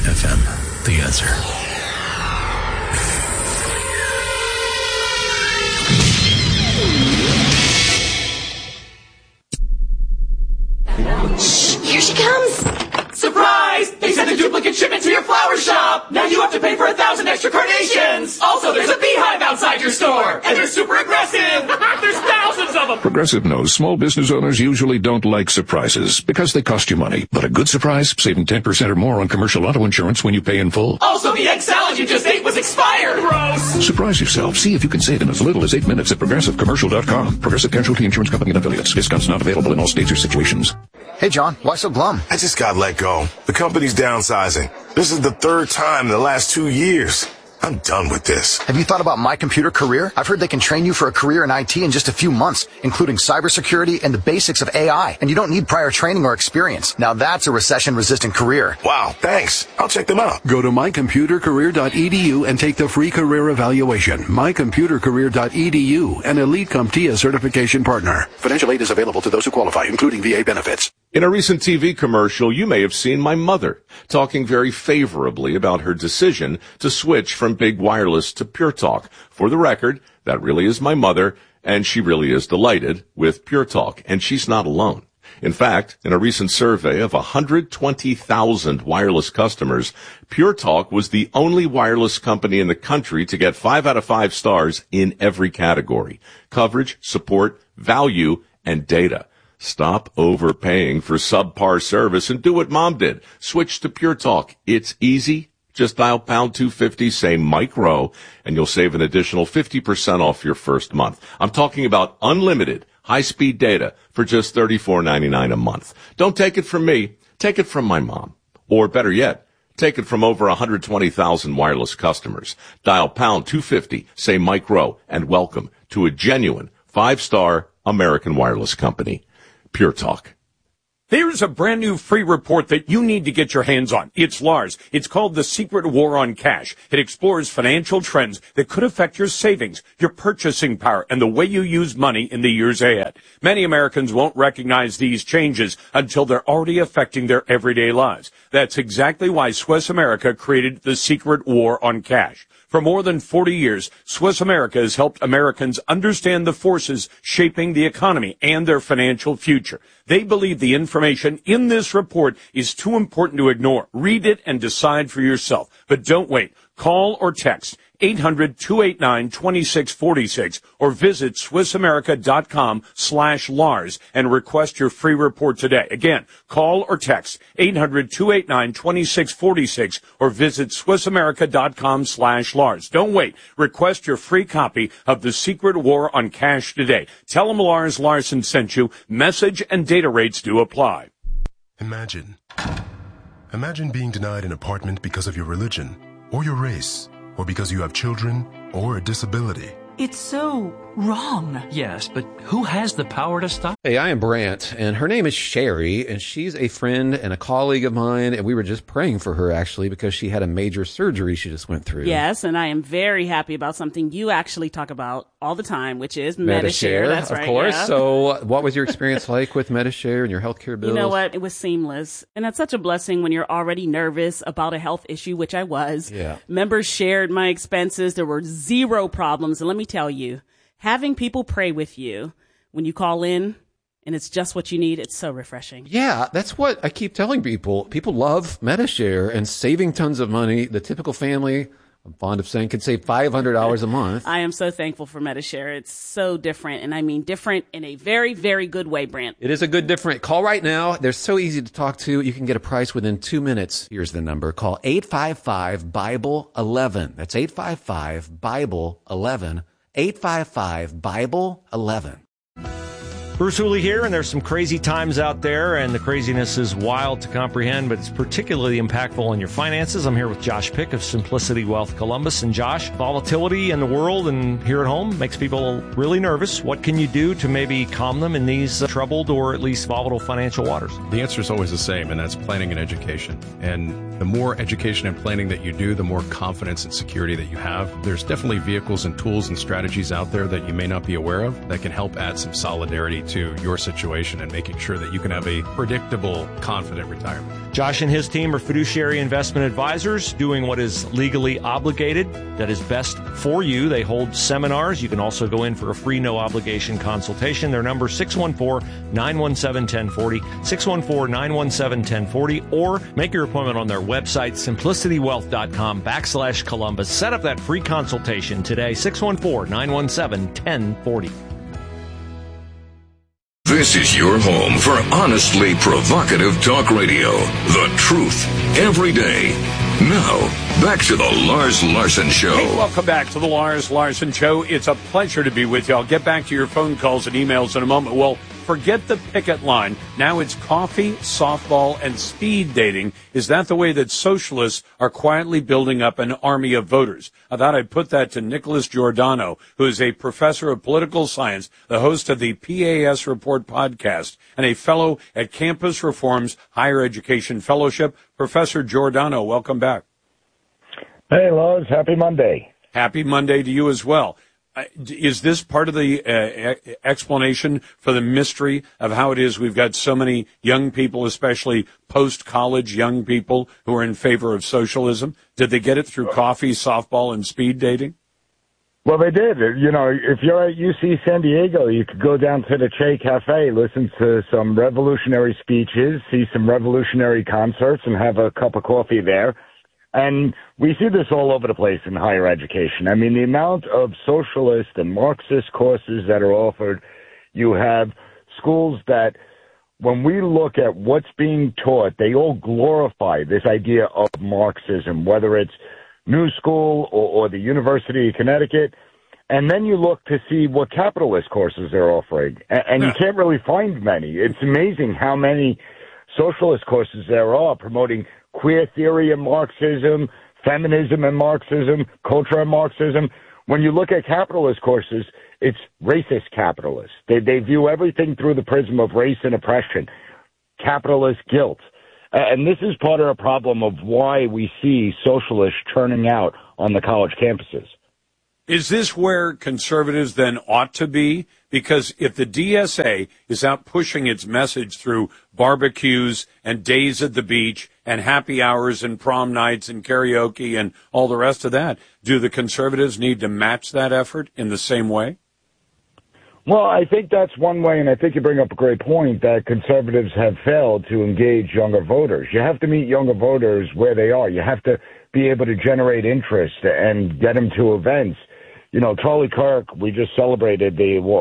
FM, the answer. Here she comes! Surprise! They sent a duplicate shipment to your flower shop! Now you have to pay for 1,000 extra carnations! Also, there's a beehive outside your store! And they're super aggressive! There's thousands of them! Progressive knows small business owners usually don't like surprises because they cost you money. But a good surprise, saving 10% or more on commercial auto insurance when you pay in full. Also, the egg salad you just ate was expired! Gross! Surprise yourself. See if you can save in as little as 8 minutes at ProgressiveCommercial.com. Progressive Casualty Insurance Company and Affiliates. Discounts not available in all states or situations. Hey, John, why so glum? I just got let go. The company's downsizing. This is the third time in the last 2 years. I'm done with this. Have you thought about My Computer Career? I've heard they can train you for a career in IT in just a few months, including cybersecurity and the basics of AI. And you don't need prior training or experience. Now that's a recession-resistant career. Wow, thanks. I'll check them out. Go to mycomputercareer.edu and take the free career evaluation. Mycomputercareer.edu, an Elite CompTIA certification partner. Financial aid is available to those who qualify, including VA benefits. In a recent TV commercial, you may have seen my mother talking very favorably about her decision to switch from Big Wireless to Pure Talk. For the record, that really is my mother, and she really is delighted with Pure Talk, and she's not alone. In fact, in a recent survey of 120,000 wireless customers, Pure Talk was the only wireless company in the country to get 5 out of 5 stars in every category: coverage, support, value, and data. Stop overpaying for subpar service and do what Mom did. Switch to Pure Talk. It's easy. Just dial pound 250, say Mike Rowe, and you'll save an additional 50% off your first month. I'm talking about unlimited high-speed data for just $34.99 a month. Don't take it from me. Take it from my mom. Or better yet, take it from over 120,000 wireless customers. Dial pound 250, say Mike Rowe, and welcome to a genuine 5-star American wireless company. Pure Talk. There's a brand new free report that you need to get your hands on. It's Lars. It's called The Secret War on Cash. It explores financial trends that could affect your savings, your purchasing power, and the way you use money in the years ahead. Many Americans won't recognize these changes until they're already affecting their everyday lives. That's exactly why Swiss America created The Secret War on Cash. For more than 40 years, Swiss America has helped Americans understand the forces shaping the economy and their financial future. They believe the information in this report is too important to ignore. Read it and decide for yourself. But don't wait. Call or text 800-289-2646 or visit SwissAmerica.com/Lars and request your free report today. Again, call or text 800-289-2646 or visit SwissAmerica.com/Lars. Don't wait. Request your free copy of The Secret War on Cash today. Tell them Lars Larson sent you. Message and data rates do apply. Imagine being denied an apartment because of your religion or your race, or because you have children, or a disability. It's so wrong. Yes, but who has the power to stop? Hey, I am Brant, and her name is Sherry, and she's a friend and a colleague of mine, and we were just praying for her, actually, because she had a major surgery she just went through. Yes, and I am very happy about something you actually talk about all the time, which is Medi-Share. That's right, of course. Yeah. So what was your experience like with Medi-Share and your healthcare bills? You know what? It was seamless. And it's such a blessing when you're already nervous about a health issue, which I was. Yeah. Members shared my expenses. There were zero problems. And let me tell you, having people pray with you when you call in and it's just what you need, it's so refreshing. Yeah, that's what I keep telling people. People love Medi-Share and saving tons of money. The typical family, I'm fond of saying, could save $500 a month. I am so thankful for Medi-Share. It's so different, and I mean different in a very, very good way, Brant. It is a good different. Call right now. They're so easy to talk to. You can get a price within 2 minutes. Here's the number. Call 855-BIBLE-11. That's 855-BIBLE-11. 855-BIBLE-11. Bruce Hooley here, and there's some crazy times out there, and the craziness is wild to comprehend, but it's particularly impactful on your finances. I'm here with Josh Pick of Simplicity Wealth Columbus. And Josh, volatility in the world and here at home makes people really nervous. What can you do to maybe calm them in these troubled or at least volatile financial waters? The answer is always the same, and that's planning and education. And the more education and planning that you do, the more confidence and security that you have. There's definitely vehicles and tools and strategies out there that you may not be aware of that can help add some solidarity to your situation and making sure that you can have a predictable, confident retirement. Josh and his team are fiduciary investment advisors doing what is legally obligated, that is best for you. They hold seminars. You can also go in for a free, no-obligation consultation. Their number, 614-917-1040, 614-917-1040, or make your appointment on their website, simplicitywealth.com/Columbus. Set up that free consultation today, 614-917-1040. This is your home for honestly provocative talk radio. The truth every day. Now, back to the Lars Larson Show. Hey, welcome back to the Lars Larson Show. It's a pleasure to be with you. I'll get back to your phone calls and emails in a moment. Well, forget the picket line. Now it's coffee, softball, and speed dating. Is that the way that socialists are quietly building up an army of voters? I thought I'd put that to Nicholas Giordano, who is a professor of political science, the host of the PAS Report podcast, and a fellow at Campus Reform's Higher Education Fellowship. Professor Giordano, welcome back. Hey, Lars. Happy Monday. Happy Monday to you as well. Is this part of the explanation for the mystery of how it is we've got so many young people, especially post-college young people, who are in favor of socialism? Did they get it through coffee, softball, and speed dating? Well, they did. You know, if you're at UC San Diego, you could go down to the Che Cafe, listen to some revolutionary speeches, see some revolutionary concerts, and have a cup of coffee there. And we see this all over the place in higher education. I mean, the amount of socialist and Marxist courses that are offered, you have schools that, when we look at what's being taught, they all glorify this idea of Marxism, whether it's New School or the University of Connecticut. And then you look to see what capitalist courses they're offering. And you can't really find many. It's amazing how many socialist courses there are promoting queer theory and Marxism, feminism and Marxism, culture and Marxism. When you look at capitalist courses, it's racist capitalists. They view everything through the prism of race and oppression, capitalist guilt. And this is part of the problem of why we see socialists churning out on the college campuses. Is this where conservatives then ought to be? Because if the DSA is out pushing its message through barbecues and days at the beach and happy hours and prom nights and karaoke and all the rest of that, do the conservatives need to match that effort in the same way? Well, I think that's one way, and I think you bring up a great point, that conservatives have failed to engage younger voters. You have to meet younger voters where they are. You have to be able to generate interest and get them to events. You know, Charlie Kirk, we just celebrated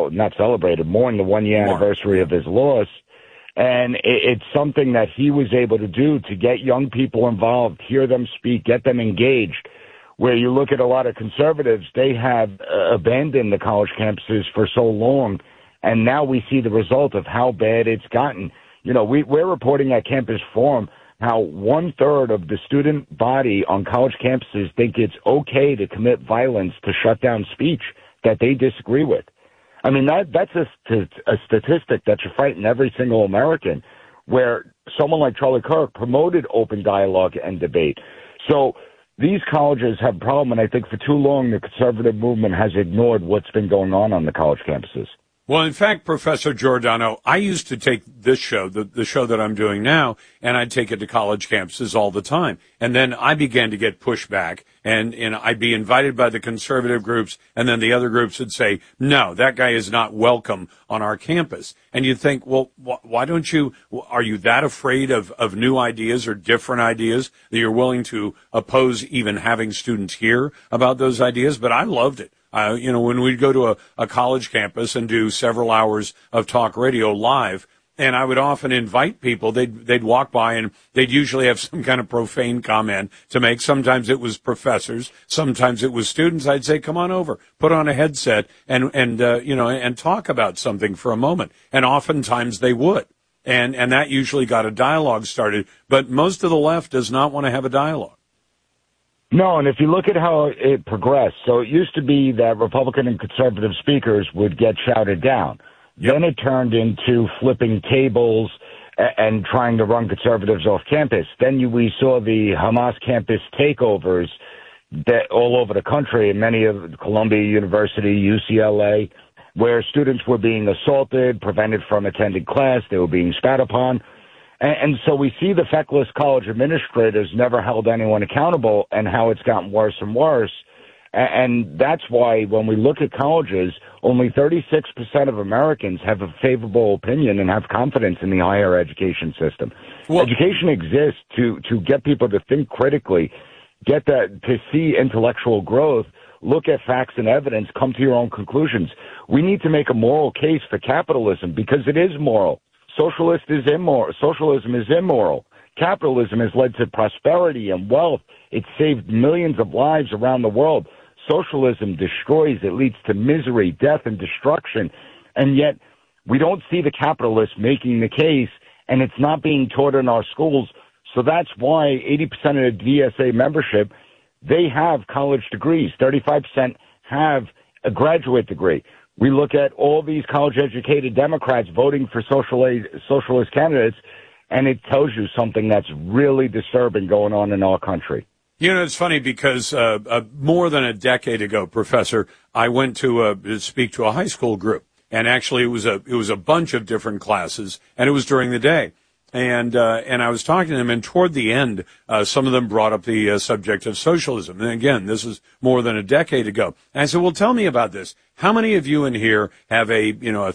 mourned the 1 year anniversary of his loss. And it's something that he was able to do to get young people involved, hear them speak, get them engaged. Where you look at a lot of conservatives, they have abandoned the college campuses for so long. And now we see the result of how bad it's gotten. You know, we're reporting at Campus Forum how 1/3 of the student body on college campuses think it's okay to commit violence to shut down speech that they disagree with. I mean, that's a statistic that should frighten every single American, where someone like Charlie Kirk promoted open dialogue and debate. So these colleges have a problem, and I think for too long the conservative movement has ignored what's been going on the college campuses. Well, in fact, Professor Giordano, I used to take this show, the show that I'm doing now, and I'd take it to college campuses all the time. And then I began to get pushback, and I'd be invited by the conservative groups, and then the other groups would say, no, that guy is not welcome on our campus. And you'd think, well, why don't you, are you that afraid of new ideas or different ideas that you're willing to oppose even having students hear about those ideas? But I loved it. You know, when we'd go to a college campus and do several hours of talk radio live, and I would often invite people, they'd walk by and they'd usually have some kind of profane comment to make. Sometimes it was professors, sometimes it was students. I'd say, come on over, put on a headset and talk about something for a moment. And oftentimes they would. And that usually got a dialogue started. But most of the left does not want to have a dialogue. No, and if you look at how it progressed, so it used to be that Republican and conservative speakers would get shouted down. Yep. Then it turned into flipping tables and trying to run conservatives off campus. Then we saw the Hamas campus takeovers that all over the country, and many of Columbia University, UCLA, where students were being assaulted, prevented from attending class, they were being spat upon. And so we see the feckless college administrators never held anyone accountable, and how it's gotten worse and worse. And that's why when we look at colleges, only 36% of Americans have a favorable opinion and have confidence in the higher education system. Education exists to get people to think critically, to see intellectual growth, look at facts and evidence, come to your own conclusions. We need to make a moral case for capitalism because it is moral. Socialism is immoral. Capitalism has led to prosperity and wealth. It's saved millions of lives around the world. Socialism destroys. It leads to misery, death, and destruction. And yet we don't see the capitalists making the case, and it's not being taught in our schools. So that's why 80% of the DSA membership, they have college degrees. 35% have a graduate degree. We look at all these college-educated Democrats voting for socialist candidates, and it tells you something that's really disturbing going on in our country. You know, it's funny because more than a decade ago, Professor, I went to speak to a high school group, and actually it was a bunch of different classes, and it was during the day. And I was talking to them, and toward the end, some of them brought up the subject of socialism. And again, this is more than a decade ago. And I said, well, tell me about this. How many of you in here have a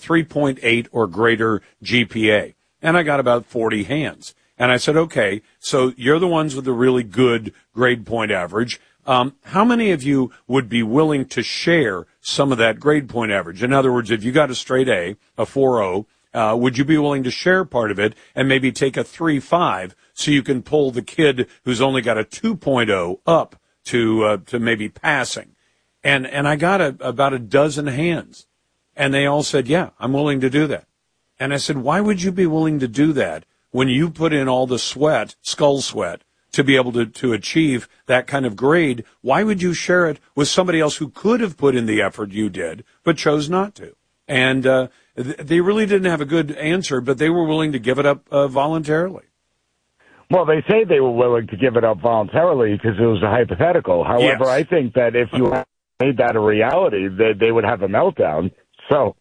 3.8 or greater GPA? And I got about 40 hands. And I said, okay, so you're the ones with the really good grade point average. How many of you would be willing to share some of that grade point average? In other words, if you got a straight A, a 4.0, would you be willing to share part of it and maybe take a 3.5 so you can pull the kid who's only got a 2.0 up to maybe passing? And I got about a dozen hands, and they all said, yeah, I'm willing to do that. And I said, why would you be willing to do that when you put in all the sweat, skull sweat, to be able to achieve that kind of grade? Why would you share it with somebody else who could have put in the effort you did but chose not to? And they really didn't have a good answer, but they were willing to give it up voluntarily. Well, they say they were willing to give it up voluntarily because it was a hypothetical. However, yes. I think that if you made that a reality, they would have a meltdown. So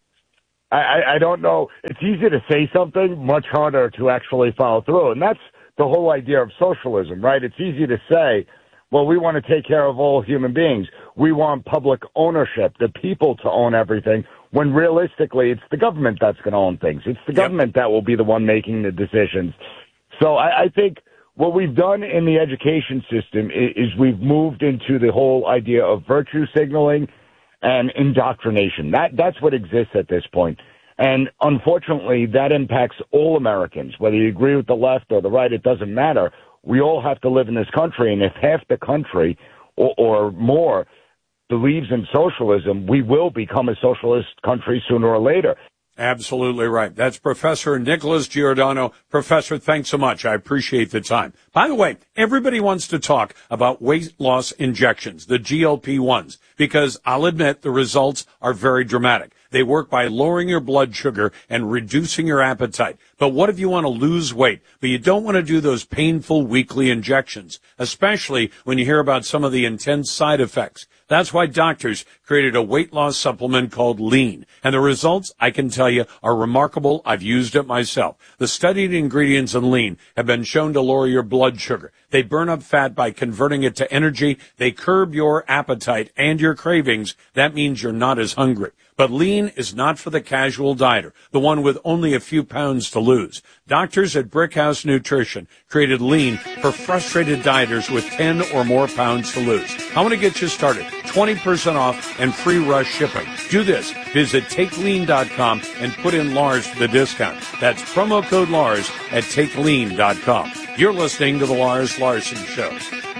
I don't know. It's easy to say something, much harder to actually follow through. And that's the whole idea of socialism, right? It's easy to say, well, we want to take care of all human beings. We want public ownership, the people to own everything, when realistically it's the government that's going to own things. It's the government that will be the one making the decisions. So I think what we've done in the education system is we've moved into the whole idea of virtue signaling and indoctrination. That's what exists at this point. And unfortunately, that impacts all Americans. Whether you agree with the left or the right, it doesn't matter. We all have to live in this country, and if half the country or more believes in socialism, we will become a socialist country sooner or later. Absolutely right. That's Professor Nicholas Giordano. Professor, thanks so much. I appreciate the time. By the way, everybody wants to talk about weight loss injections, the GLP-1s, because I'll admit the results are very dramatic. They work by lowering your blood sugar and reducing your appetite. But what if you want to lose weight, but you don't want to do those painful weekly injections, especially when you hear about some of the intense side effects? That's why doctors created a weight loss supplement called Lean. And the results, I can tell you, are remarkable. I've used it myself. The studied ingredients in Lean have been shown to lower your blood sugar. They burn up fat by converting it to energy. They curb your appetite and your cravings. That means you're not as hungry. But Lean is not for the casual dieter, the one with only a few pounds to lose. Doctors at Brickhouse Nutrition created Lean for frustrated dieters with 10 or more pounds to lose. I want to get you started. 20% off and free rush shipping. Do this. Visit TakeLean.com and put in Lars for the discount. That's promo code Lars at TakeLean.com. You're listening to The Lars Larson Show.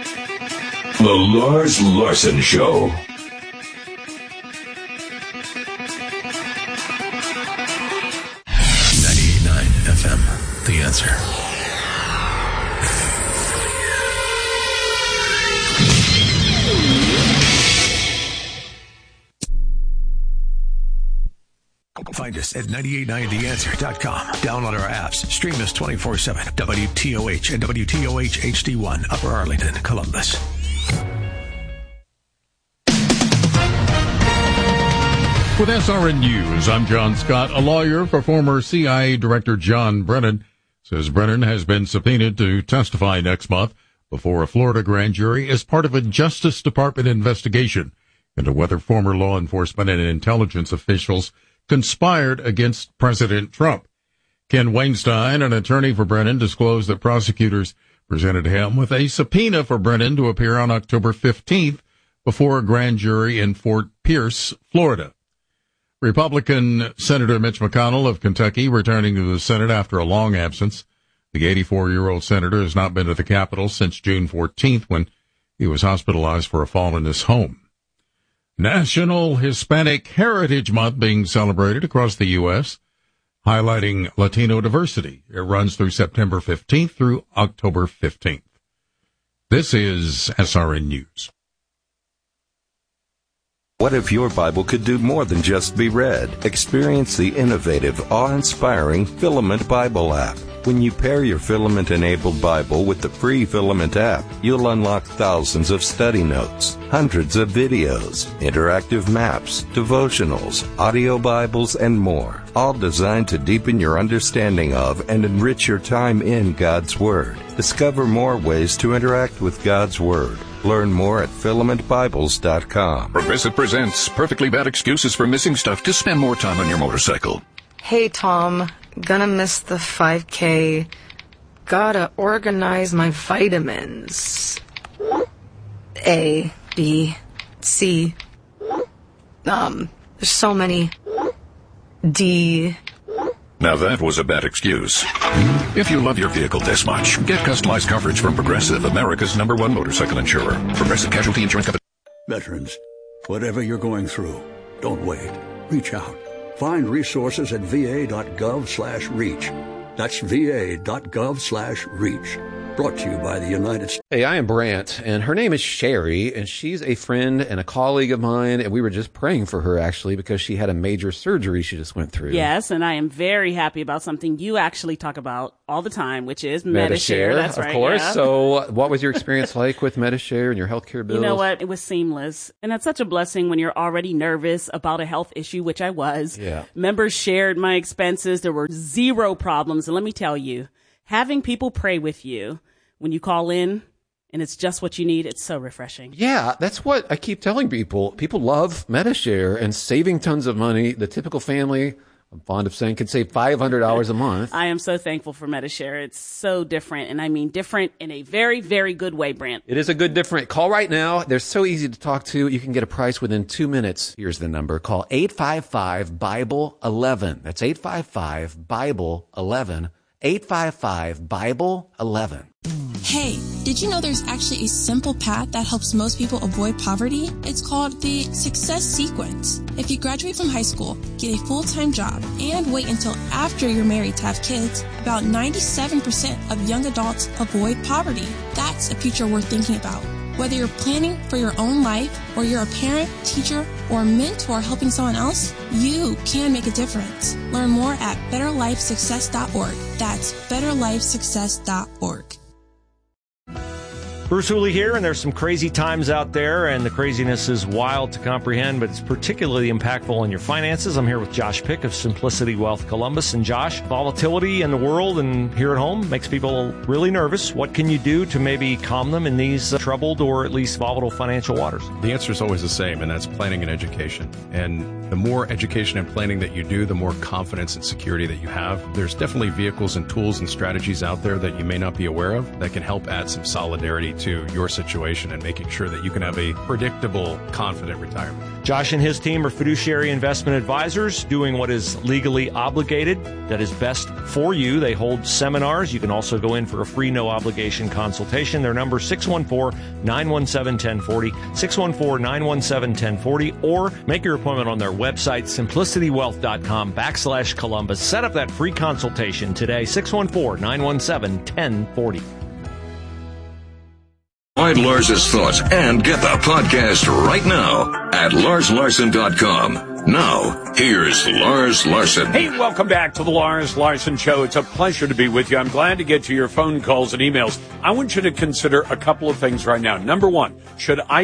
The Lars Larson Show. FM, The Answer. Find us at 989theanswer.com. Download our apps. Stream us 24/7. WTOH and WTOH HD1, Upper Arlington, Columbus. With SRN News, I'm John Scott. A lawyer for former CIA Director John Brennan says Brennan has been subpoenaed to testify next month before a Florida grand jury as part of a Justice Department investigation into whether former law enforcement and intelligence officials conspired against President Trump. Ken Weinstein, an attorney for Brennan, disclosed that prosecutors presented him with a subpoena for Brennan to appear on October 15th before a grand jury in Fort Pierce, Florida. Republican Senator Mitch McConnell of Kentucky returning to the Senate after a long absence. The 84-year-old senator has not been to the Capitol since June 14th when he was hospitalized for a fall in his home. National Hispanic Heritage Month being celebrated across the U.S., highlighting Latino diversity. It runs through September 15th through October 15th. This is SRN News. What if your Bible could do more than just be read? Experience the innovative, awe-inspiring Filament Bible app. When you pair your Filament-enabled Bible with the free Filament app, you'll unlock thousands of study notes, hundreds of videos, interactive maps, devotionals, audio Bibles, and more, all designed to deepen your understanding of and enrich your time in God's Word. Discover more ways to interact with God's Word. Learn more at filamentbibles.com. Progressive presents Perfectly Bad Excuses for Missing Stuff to spend more time on your motorcycle. Hey, Tom. Gonna miss the 5K. Gotta organize my vitamins. A, B, C. There's so many. D. Now that was a bad excuse. If you love your vehicle this much, get customized coverage from Progressive, America's /1 motorcycle insurer. Progressive Casualty Insurance Company. Veterans, whatever you're going through, don't wait. Reach out. Find resources at va.gov/reach. That's va.gov/reach. Brought to you by the United States. Hey, I am Brant, and her name is Sherry, and she's a friend and a colleague of mine, and we were just praying for her, actually, because she had a major surgery she just went through. Yes, and I am very happy about something you actually talk about all the time, which is Medi-Share. That's right, of course. Yeah. So what was your experience like with Medi-Share and your healthcare bills? You know what? It was seamless. And that's such a blessing when you're already nervous about a health issue, which I was. Yeah. Members shared my expenses. There were zero problems. And let me tell you, having people pray with you when you call in and it's just what you need, it's so refreshing. Yeah, that's what I keep telling people. People love Medi-Share and saving tons of money. The typical family, I'm fond of saying, could save $500 a month. I am so thankful for Medi-Share. It's so different, and I mean different in a very, very good way, Brant. It is a good different. Call right now. They're so easy to talk to. You can get a price within 2 minutes. Here's the number. Call 855-BIBLE-11. That's 855-BIBLE-11. 855-BIBLE-11. Hey, did you know there's actually a simple path that helps most people avoid poverty? It's called the Success Sequence. If you graduate from high school, get a full-time job, and wait until after you're married to have kids, about 97% of young adults avoid poverty. That's a future worth thinking about. Whether you're planning for your own life or you're a parent, teacher, or mentor helping someone else, you can make a difference. Learn more at betterlifesuccess.org. That's betterlifesuccess.org. Bruce Hooley here, and there's some crazy times out there, and the craziness is wild to comprehend, but it's particularly impactful on your finances. I'm here with Josh Pick of Simplicity Wealth Columbus. And Josh, volatility in the world and here at home makes people really nervous. What can you do to maybe calm them in these troubled or at least volatile financial waters? The answer is always the same, and that's planning and education. And the more education and planning that you do, the more confidence and security that you have. There's definitely vehicles and tools and strategies out there that you may not be aware of that can help add some solidarity to your situation and making sure that you can have a predictable, confident retirement. Josh and his team are fiduciary investment advisors doing what is legally obligated, that is best for you. They hold seminars. You can also go in for a free, no-obligation consultation. Their number is 614-917-1040, 614-917-1040, or make your appointment on their website, simplicitywealth.com/Columbus. Set up that free consultation today, 614-917-1040. Find Lars's thoughts and get the podcast right now at LarsLarson.com. Now, here's Lars Larson. Hey, welcome back to the Lars Larson Show. It's a pleasure to be with you. I'm glad to get to your phone calls and emails. I want you to consider a couple of things right now. Number one, should ICE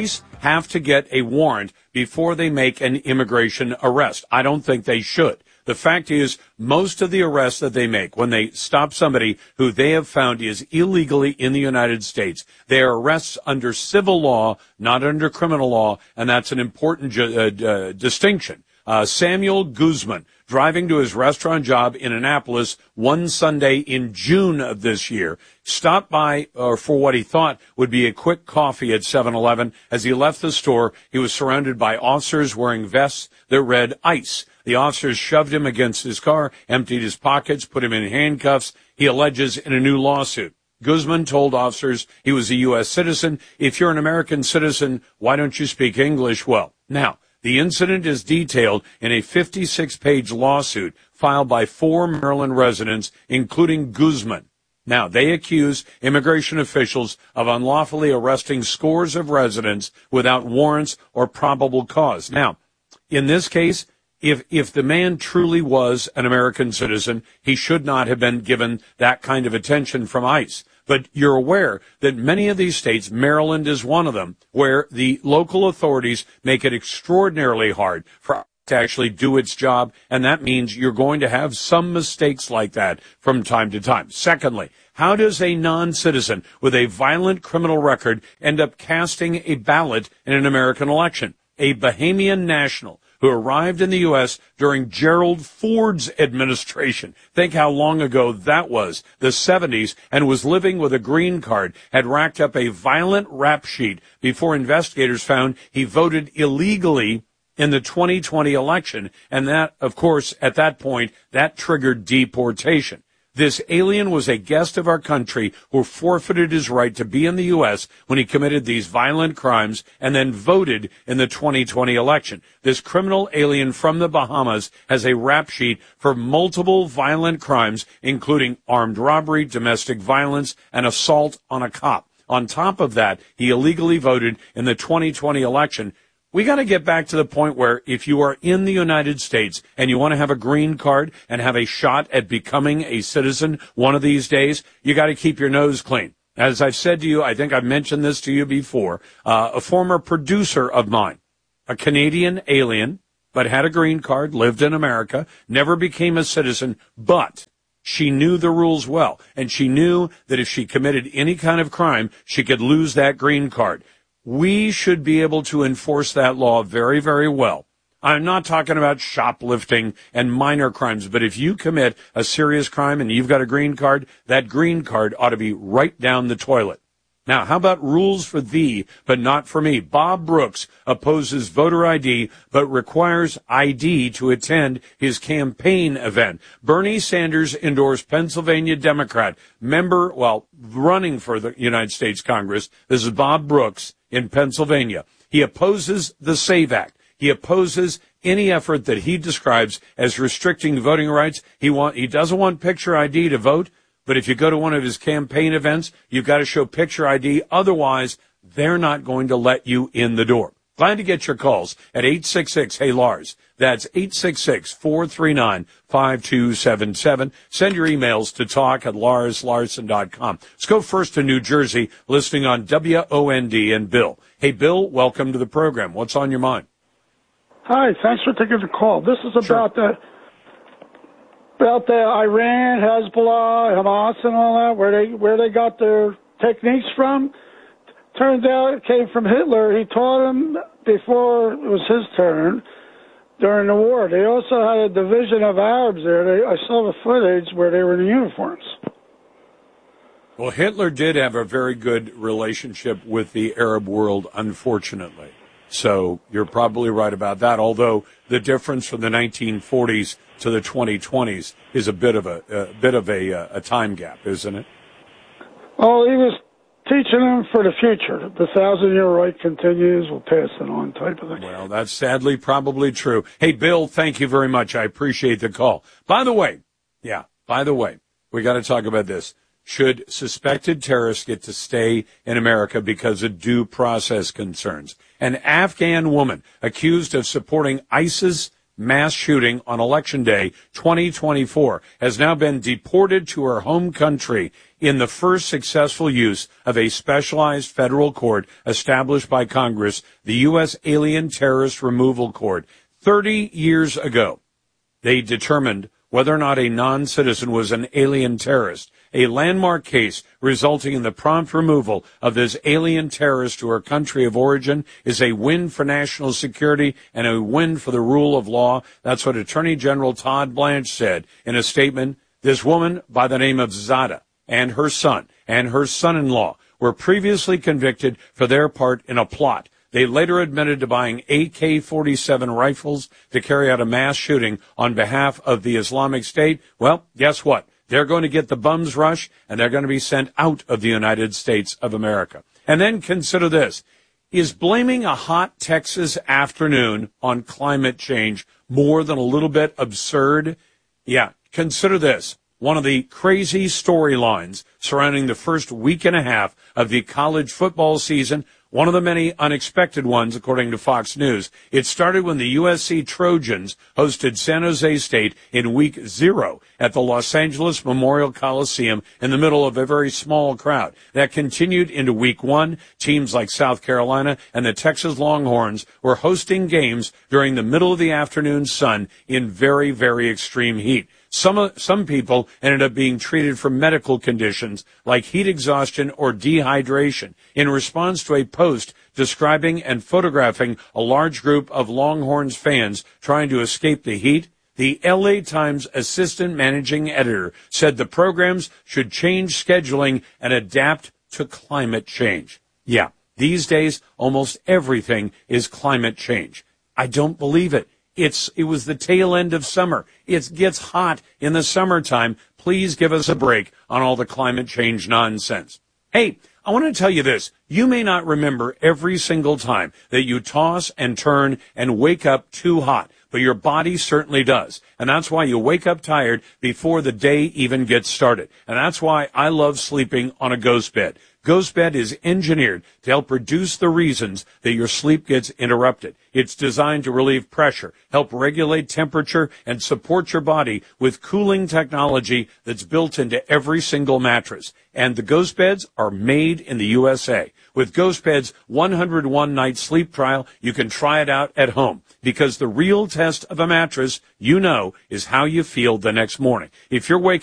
have to get a warrant before they make an immigration arrest. I don't think they should. The fact is, most of the arrests that they make, when they stop somebody who they have found is illegally in the United States, they are arrests under civil law, not under criminal law, and that's an important distinction. Samuel Guzman, driving to his restaurant job in Annapolis one Sunday in June of this year, stopped by for what he thought would be a quick coffee at 7-Eleven. As he left the store, he was surrounded by officers wearing vests that read ICE. The officers shoved him against his car, emptied his pockets, put him in handcuffs, he alleges, in a new lawsuit. Guzman told officers he was a U.S. citizen. If you're an American citizen, why don't you speak English well? Now, the incident is detailed in a 56-page lawsuit filed by 4 Maryland residents, including Guzman. Now, they accuse immigration officials of unlawfully arresting scores of residents without warrants or probable cause. Now, in this case, if the man truly was an American citizen, he should not have been given that kind of attention from ICE. But you're aware that many of these states, Maryland is one of them, where the local authorities make it extraordinarily hard for ICE to actually do its job, and that means you're going to have some mistakes like that from time to time. Secondly, how does a non-citizen with a violent criminal record end up casting a ballot in an American election? A Bahamian national who arrived in the U.S. during Gerald Ford's administration. Think how long ago that was, the 70s, and was living with a green card, had racked up a violent rap sheet before investigators found he voted illegally in the 2020 election. And that, of course, at that point, that triggered deportation. This alien was a guest of our country who forfeited his right to be in the U.S. when he committed these violent crimes and then voted in the 2020 election. This criminal alien from the Bahamas has a rap sheet for multiple violent crimes, including armed robbery, domestic violence, and assault on a cop. On top of that, he illegally voted in the 2020 election. We got to get back to the point where if you are in the United States and you want to have a green card and have a shot at becoming a citizen one of these days, you got to keep your nose clean. As I've said to you, I think I've mentioned this to you before, a former producer of mine, a Canadian alien, but had a green card, lived in America, never became a citizen, but she knew the rules well, and she knew that if she committed any kind of crime, she could lose that green card. We should be able to enforce that law very, very well. I'm not talking about shoplifting and minor crimes, but if you commit a serious crime and you've got a green card, that green card ought to be right down the toilet. Now, how about rules for thee, but not for me? Bob Brooks opposes voter ID, but requires ID to attend his campaign event. Bernie Sanders endorsed Pennsylvania Democrat, running for the United States Congress. This is Bob Brooks in Pennsylvania. He opposes the SAVE Act. He opposes any effort that he describes as restricting voting rights. He doesn't want picture ID to vote. But if you go to one of his campaign events, you've got to show picture ID. Otherwise, they're not going to let you in the door. Glad to get your calls at 866-HEY-LARS. That's 866-439-5277. Send your emails to talk@LarsLarson.com. Let's go first to New Jersey, listening on WOND and Bill. Hey, Bill, welcome to the program. What's on your mind? Hi, thanks for taking the call. This is about the Iran, Hezbollah, Hamas, and all that, where they got their techniques from. Turns out it came from Hitler. He taught them before it was his turn during the war. They also had a division of Arabs there. I saw the footage where they were in uniforms. Well, Hitler did have a very good relationship with the Arab world, unfortunately. So you're probably right about that, although the difference from the 1940s to the 2020s is a bit of a time gap, isn't it? Well, he was teaching them for the future. The 1,000-year right continues, we'll pass it on type of thing. Well, that's sadly probably true. Hey, Bill, thank you very much. I appreciate the call. By the way, we got to talk about this. Should suspected terrorists get to stay in America because of due process concerns? An Afghan woman accused of supporting ISIS mass shooting on Election Day 2024, has now been deported to her home country in the first successful use of a specialized federal court established by Congress, the U.S. Alien Terrorist Removal Court. 30 years ago, they determined whether or not a non-citizen was an alien terrorist. A landmark case resulting in the prompt removal of this alien terrorist to her country of origin is a win for national security and a win for the rule of law. That's what Attorney General Todd Blanche said in a statement. This woman by the name of Zada and her son and her son-in-law were previously convicted for their part in a plot. They later admitted to buying AK-47 rifles to carry out a mass shooting on behalf of the Islamic State. Well, guess what? They're going to get the bum's rush, and they're going to be sent out of the United States of America. And then consider this. Is blaming a hot Texas afternoon on climate change more than a little bit absurd? Yeah, consider this. One of the crazy storylines surrounding the first week and a half of the college football season, one of the many unexpected ones, according to Fox News. It started when the USC Trojans hosted San Jose State in week 0 at the Los Angeles Memorial Coliseum in the middle of a very small crowd. That continued into week 1. Teams like South Carolina and the Texas Longhorns were hosting games during the middle of the afternoon sun in very, very extreme heat. Some people ended up being treated for medical conditions like heat exhaustion or dehydration in response to a post describing and photographing a large group of Longhorns fans trying to escape the heat. The LA Times assistant managing editor said the programs should change scheduling and adapt to climate change. Yeah, these days almost everything is climate change. I don't believe it. It was the tail end of summer. It gets hot in the summertime. Please give us a break on all the climate change nonsense. Hey, I want to tell you this. You may not remember every single time that you toss and turn and wake up too hot, but your body certainly does. And that's why you wake up tired before the day even gets started. And that's why I love sleeping on a ghost bed. Ghost Bed is engineered to help reduce the reasons that your sleep gets interrupted. It's designed to relieve pressure, help regulate temperature, and support your body with cooling technology that's built into every single mattress. And the Ghost Beds are made in the USA. With Ghost Bed's 101-night sleep trial, you can try it out at home. Because the real test of a mattress, you know, is how you feel the next morning. If you're waking